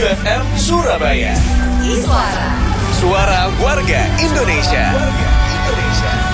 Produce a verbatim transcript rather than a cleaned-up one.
tujuh F M Surabaya. Iswara. Suara warga Indonesia. Warga Indonesia.